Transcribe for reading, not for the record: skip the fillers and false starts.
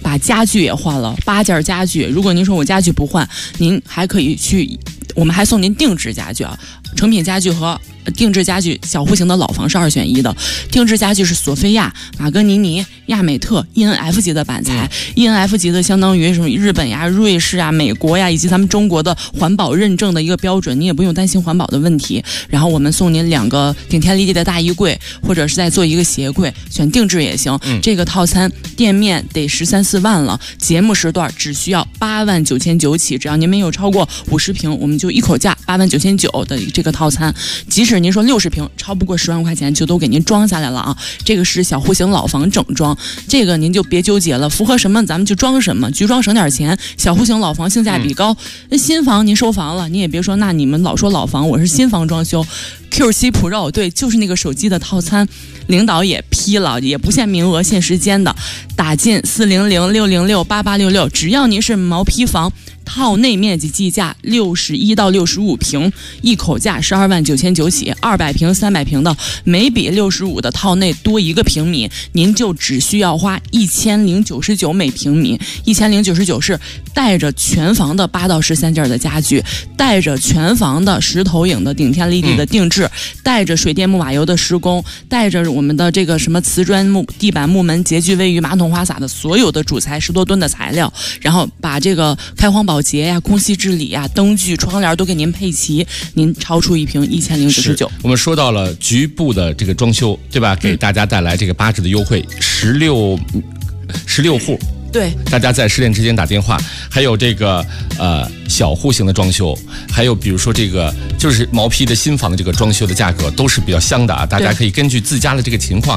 把家具也换了8件家具。如果您说我家具不换，您还可以去，我们还送您定制家具啊，成品家具和定制家具，小户型的老房是2选1的。定制家具是索菲亚、马格尼尼、亚美特 ENF 级的板材，ENF 级的相当于什么日本呀、瑞士啊、美国呀，以及咱们中国的环保认证的一个标准，你也不用担心环保的问题。然后我们送您2个顶天立地的大衣柜，或者是再做一个鞋柜，选定制也行。这个套餐店面得13、14万了，节目时段只需要89900起，只要您没有超过50平，我们就一口价89900的这个套餐。即使您说60平，超不过10万块钱就都给您装下来了啊！这个是小户型老房整装，这个您就别纠结了，符合什么咱们就装什么，局装省点钱。小户型老房性价比高，那新房您收房了，你也别说那你们老说老房，我是新房装修。Q7 Pro 对，就是那个手机的套餐，领导也批了，也不限名额限时间的，打进400-606-8866，只要您是毛坯房。套内面积计价61到65平，一口价129900起，200平、300平的，每比65的套内多1个平米，您就只需要花1099每平米。1099是带着全房的8到13件的家具，带着全房的石头影的顶天立地的定制，带着水电木瓦油的施工，带着我们的这个什么瓷砖木地板木门洁具卫浴马桶花洒的所有的主材10多吨的材料，然后把这个开荒保洁呀、空气治理呀、灯具、窗帘都给您配齐，您超出一平1099。 我们说到了局部的这个装修，对吧？给大家带来这个8折的优惠，16户。 对， 大家在10点之间打电话，还有这个小户型的装修，还有比如说这个就是毛坯的新房的这个装修的价格都是比较香的啊，大家可以根据自家的这个情况